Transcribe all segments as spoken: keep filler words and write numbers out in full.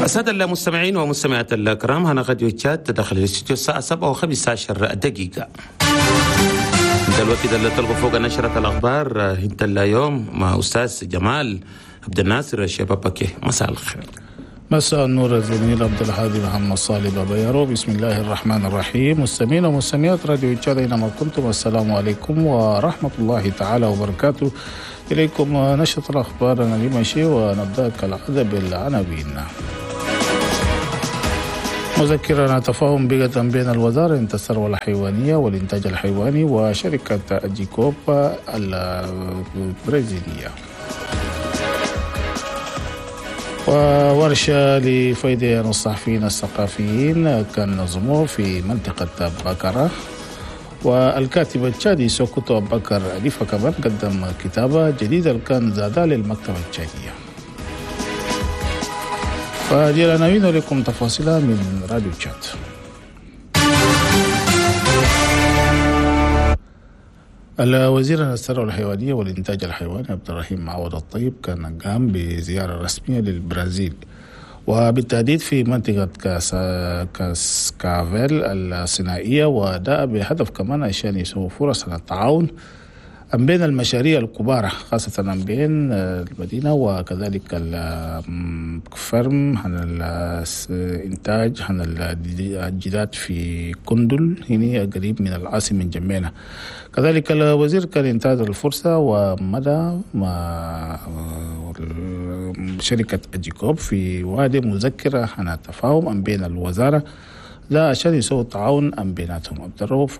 السادة المستمعين ومستمعات الكرام، هنا غاديو تشات تدخل الاستوديو الساعة سبعة وخمسة عشر دقيقة. انت الوقت اللي تلقوا فوق نشرة الأخبار انت اليوم مع أستاذ جمال عبد الناصر الشبابكي. مساء الخير. مساء النور الزميل عبد الهادي محمد صالح بابيرو. بسم الله الرحمن الرحيم. مستمعين ومستمعات راديو تشات اينما كنتم، السلام عليكم ورحمة الله تعالى وبركاته. إليكم نشرة الأخبار، أنا لمشي ونبدأ كالعادة بالعناوين. مذكرة تفاهم بيئة بين الوزارة الثروة الحيوانية والإنتاج الحيواني وشركة أجيكوب البرازيلية. وورشة لفائدة الصحفيين الثقافيين كان نظموه في منطقة بكرة. والكاتب التشادي سوكوتو أبو بكر أليفا كمان قدم كتابة جديدة كان زادها للمكتبة التشادية. فهذه العناوين لكم تفاصيلها من راديو تشات. الوزير الثروة الحيوانية والإنتاج الحيواني عبد الرحيم معوض الطيب كان قام بزيارة رسمية للبرازيل، وبالتحديد في منطقة كاسكافيل الصناعية، وده بهدف كمان عشان يسوي فرص التعاون بين المشاريع الكبار، خاصة بين المدينة وكذلك الفرم عن الإنتاج عن الجداد في كندل هنا قريب من العاصمة من جمينة. كذلك الوزير كان ينتهز الفرصة ومدى مع شركة أجيكوب في وادي مذكرة عن التفاهم بين الوزارة لا عشان يسوي التعاون بيناتهم. عبد الرؤوف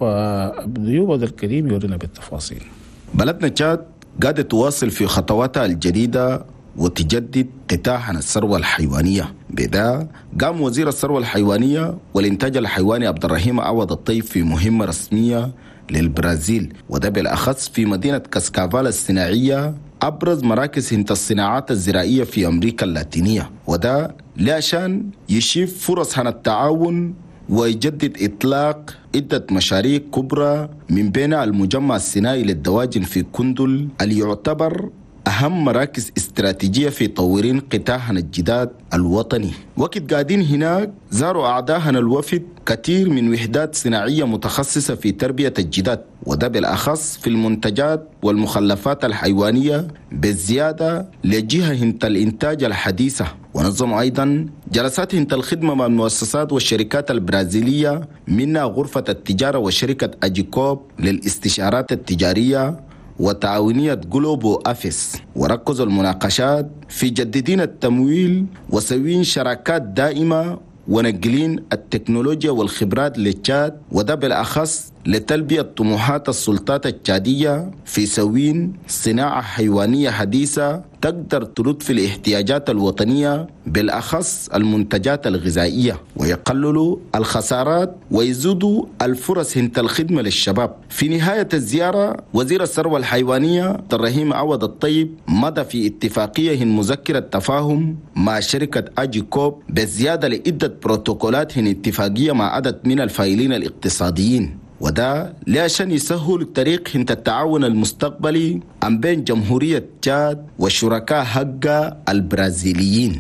أبو عبد الكريم يورينا بالتفاصيل. بلدنا تشاد قاعدة تواصل في خطواتها الجديدة وتجدد قطاع عن الثروة الحيوانية. بدا قام وزير الثروة الحيوانية والإنتاج الحيواني عبد الرحيم معوض الطيب في مهمة رسمية للبرازيل، وده بالأخص في مدينة كاسكافال الصناعية، أبرز مراكز هند الصناعات الزراعية في أمريكا اللاتينية، وده لعشان يشيف فرص عن التعاون ويجدد إطلاق عدة مشاريع كبرى من بين المجمع الصناعي للدواجن في كندل اللي يعتبر أهم مراكز استراتيجية في تطوير قطاع الجداد الوطني. وقت قاعدين هناك زاروا أعضاء الوفد كثير من وحدات صناعية متخصصة في تربية الجداد، وده بالأخص في المنتجات والمخلفات الحيوانية بالزيادة لجهة هند الإنتاج الحديثة. ونظموا أيضا جلسات هند الخدمة مع المؤسسات والشركات البرازيلية، منها غرفة التجارة وشركة أجيكوب للاستشارات التجارية وتعاونية جلوبو أفيس، وركزوا المناقشات في جديدين التمويل وسوين شراكات دائمة ونقلين التكنولوجيا والخبرات للتشاد، وده بالأخص لتلبية طموحات السلطات التشادية في سوين صناعة حيوانية حديثة تقدر ترد في الاحتياجات الوطنية بالأخص المنتجات الغذائية، ويقللوا الخسارات ويزودوا الفرص هند الخدمة للشباب. في نهاية الزيارة وزير الثروة الحيوانية عبد الرحيم معوض الطيب مضى في اتفاقية هند مذكرة تفاهم مع شركة أجيكوب بالزيادة لعدة بروتوكولات هند اتفاقية مع عدد من الفاعلين الاقتصاديين، وده لعشان يسهل الطريق هند التعاون المستقبلي عن بين جمهورية تشاد والشركاء حقها البرازيليين.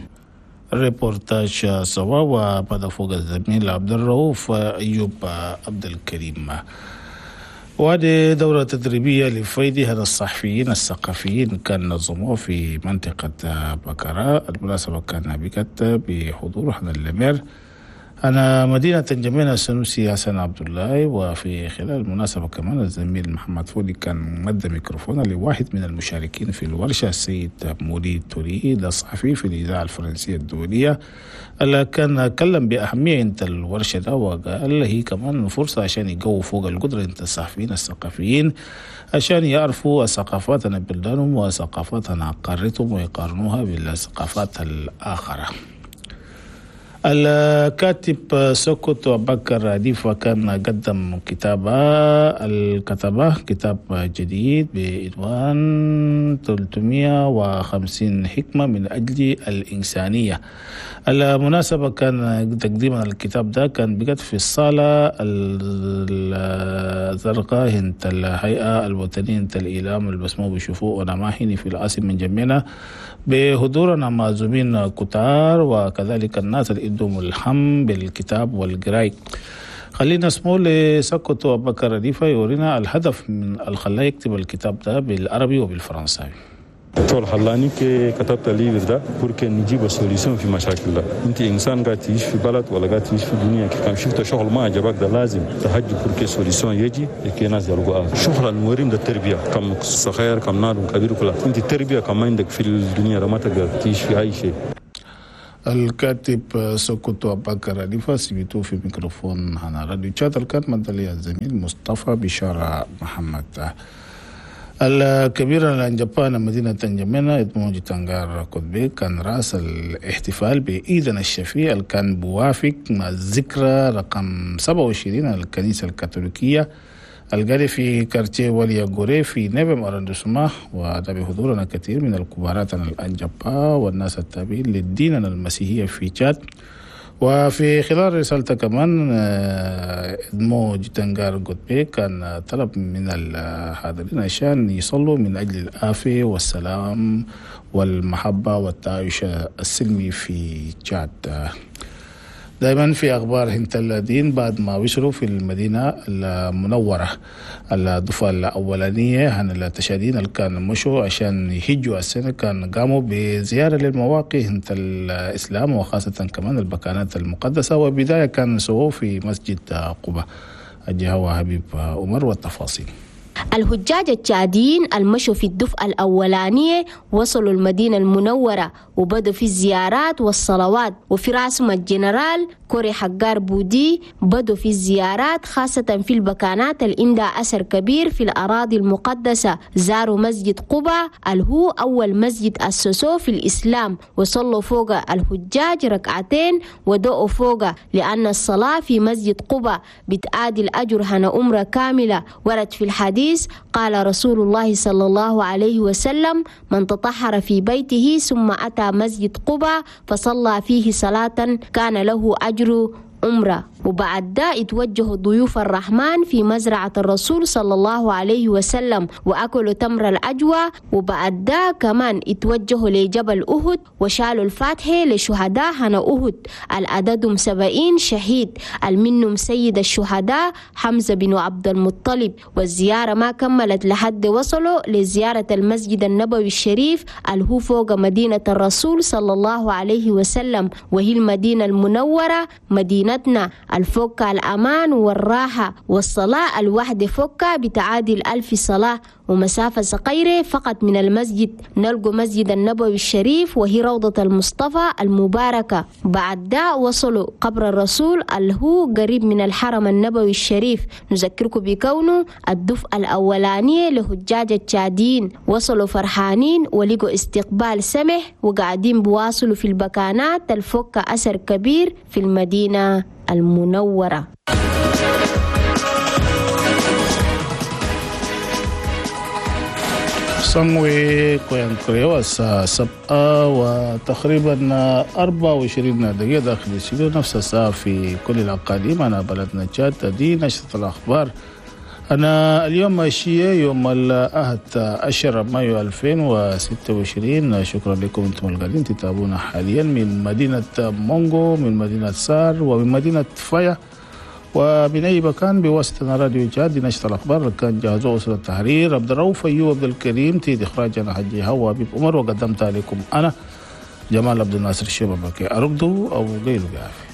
الريبورتاج سوا وبدا فوق الزميل عبد الرؤوف أيوب عبد الكريم. وهذه دورة تدريبية لفائدة الصحفيين الثقافيين كان نظموه في منطقة بكرة. المناسبة كان بكت بحضور حنا اللمير أنا مدينة جميلة السنوسي حسن عبد الله. وفي خلال المناسبة كمان الزميل محمد فولي كان مد ميكروفون لواحد من المشاركين في الورشة، السيد موليد توريد الصحفي في الإذاعة الفرنسية الدولية، اللي كان كلم بأهمية انت الورشة ده، وقال هي كمان فرصة عشان يقووا فوق القدرة انت الصحفيين الثقافيين عشان يعرفوا ثقافاتنا بلدانهم وثقافاتنا قارتهم ويقارنوها بالثقافات الآخرة. الكاتب سكوت بكر رديفة كان قدم كتابة الكتابة كتاب جديد بعنوان ثلاثمئة وخمسين حكمة من أجل الإنسانية. المناسبة كان تقديم الكتاب ده كان بقت في الصالة الزرقاء هنت الهيئة الوطنية هنت الإعلام المسموع بشفوء ونماحين في العاصمة من جميعنا بحضورنا معزومين كتار وكذلك الناس اللي ادوا ملهم بالكتاب والقراءة. خلينا نسمو لسكوت بكر رديفة يورينا الهدف من الخلاه يكتب الكتاب ده بالعربي وبالفرنساوي. تول خلاني كي كتبت الليفر ده بوركي نجيب سوليوشن في مشاكل ده. انت انسان قاعد تعيش في بلد ولا قاعد تعيش في الدنيا كم شفت شغل ما عجبك ده لازم تهجي بوركي سوليوشن يجي لكي الناس يلقوها. شغل المورين ده التربيه كم صغير كم نادم كبير كله انت التربيه كم عندك في الدنيا ما تقدر تعيش في اي شيء. الكاتب سكوت بكر رديفة سيبتو في ميكروفون هنا راديو تشات. الكاتب مدلي الزميل مصطفى بشارة محمد. الكبير الأنجبان مدينة تنجمينا إدموجي تنغار كتبي كان رأس الاحتفال بإيدنا الشفيع اللي كان بوافق مع الذكرى رقم سبعة وعشرين الكنيسة الكاثوليكية القاري في كارتيه وليا غوري في نيفم أراندوسما، وهذا بحضورنا كثير من الكبارات الأنجباء والناس التابعين للدين المسيحية في تشاد. وفي خلال رسالته كمان ادمو جتنغار قطبي كان طلب من الحاضرين عشان يصلوا من أجل العافية والسلام والمحبة والتعايش السلمي في تشاد. دائما في أخبار هنت الدين بعد ما وصلوا في المدينة المنورة الدفعة الأولانية عن التشادين اللي كانوا مشوا عشان يهجوا السنة كان قاموا بزيارة للمواقع هنت الإسلام وخاصة كمان البكانات المقدسة، وبداية كان سووا في مسجد قبة. الجهة حبيب عمر والتفاصيل. الحجاج التشاديين المشوا في الدفعة الأولانية وصلوا المدينة المنورة وبدأوا في الزيارات والصلوات، وفي راسم الجنرال كوري حقار بودي بدأوا في الزيارات خاصة في البكانات اللي عندها أثر كبير في الأراضي المقدسة. زاروا مسجد قبة اللي هو أول مسجد أسسوه في الإسلام، وصلوا فوق الحجاج ركعتين ودقوا فوق، لأن الصلاة في مسجد قبة بتعادل أجر هنا أمرة كاملة. ورد في الحديث قال رسول الله صلى الله عليه وسلم: من تطهر في بيته ثم أتى مسجد قبة فصلى فيه صلاة كان له أجر عمرة. وبعد ده اتوجهوا ضيوف الرحمن في مزرعة الرسول صلى الله عليه وسلم وأكلوا تمر الأجوى. وبعد ده كمان اتوجهوا لجبل أهد وشالوا الفاتحة لشهداء هنا أهد العددهم سبعين شهيد، المنهم سيد الشهداء حمزة بن عبد المطلب. والزيارة ما كملت لحد وصلوا لزيارة المسجد النبوي الشريف اللي هو فوق مدينة الرسول صلى الله عليه وسلم، وهي المدينة المنورة مدينتنا الفك الأمان والراحة. والصلاة الواحدة فكة بتعادل ألف صلاة. ومسافة صغيرة فقط من المسجد نلقوا مسجد النبوي الشريف وهي روضة المصطفى المباركة. بعد ده وصلوا قبر الرسول اللي هو قريب من الحرم النبوي الشريف. نذكركم بكونه الدفعة الأولانية لحجاج التشاديين. وصلوا فرحانين ولقوا استقبال سمح وقاعدين بواصلوا في البكانات الفك أثر كبير في المدينة المنورة. سنوي كوين كريو الساعة سبعة وتقريبا أربعة وعشرين دقيقة داخل الاستديو، نفس الساعة في كل الأقاليم. أنا بلدنا تشاد، دي نشرة الأخبار. أنا اليوم ماشية يوم الأحد عشرة مايو ألفين وستة وعشرين. شكرا لكم أنتم القاعدين تتابعونا حاليا من مدينة مونغو، من مدينة سار، ومن مدينة فايا، ومن أي مكان بواسطة راديو تشاد. دي نشرة الأخبار كان جهزوا أسرة التحرير عبد الرؤوف أيوب عبد الكريم، تيد إخراج أنا حجي هوا حبيب عمر، وقدمتها لكم أنا جمال عبد الناصر الشبابكي. أرقدوا أو قيلوا قافي.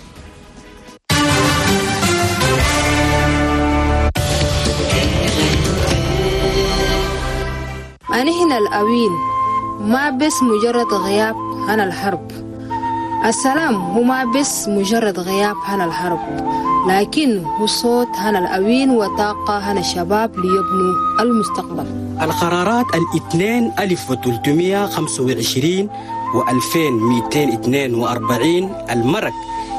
أنا هنا الأوين ما بس مجرد غياب عن الحرب. السلام هو ما بس مجرد غياب عن الحرب، لكن هو صوت عن الأوين وطاقة عن الشباب ليبنوا المستقبل. القرارات الاثنين ألف وثلاثمائة وخمسة وعشرين وألفين مئتين واثنين وأربعين المرك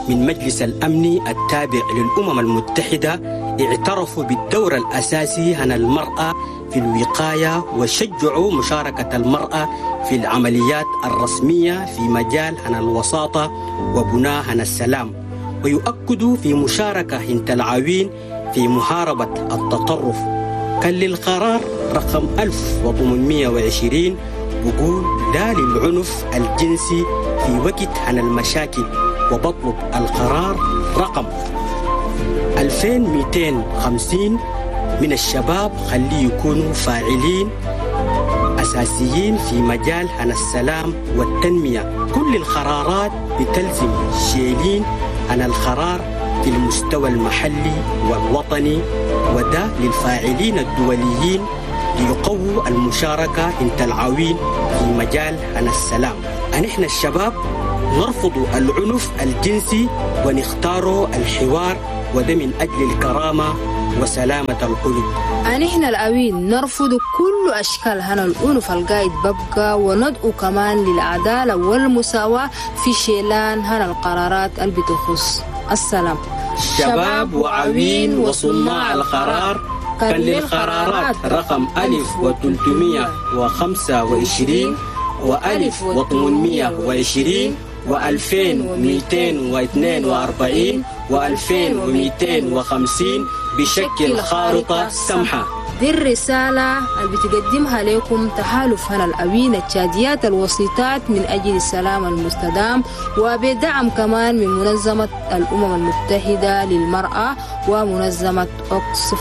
من مجلس الأمن التابع للأمم المتحدة اعترفوا بالدور الأساسي عن المرأة في الوقاية وشجعوا مشاركة المرأة في العمليات الرسمية في مجال عن الوساطة وبناء عن السلام، ويؤكدوا في مشاركة هند العوين في محاربة التطرف. كان للقرار رقم ألف وثمانمئة وعشرين بقول لا للعنف الجنسي في وقت عن المشاكل، وبطلب القرار رقم ألفين ومئتين وخمسين من الشباب خلي يكونوا فاعلين أساسيين في مجال عن السلام والتنمية. كل القرارات بتلزم شيلين عن القرار في المستوى المحلي والوطني، وده للفاعلين الدوليين ليقووا المشاركة انت العوين في مجال عن السلام. نحن الشباب نرفض العنف الجنسي ونختار الحوار، وده من أجل الكرامة وسلامة القلوب. نحن الأوين نرفض كل أشكال هنا العنف القايد ببقى، وندعو كمان للعدالة والمساواة في شيلان هنا القرارات اللي بتخص السلام. شباب وعوين وصناع القرار كان للقرارات رقم ألف وثلاثمئة وخمسة وعشرين وألف وثمانمئة وعشرين وألفين ومئتين واثنين وأربعين وألفين ومئتين وخمسين بشكل خارطة سمحة. دي الرسالة اللي بتقدمها لكم تحالف هنا الأوين التشاديات الوسيطات من أجل السلام المستدام، وبدعم كمان من منظمة الأمم المتحدة للمرأة ومنظمة أوكسفام.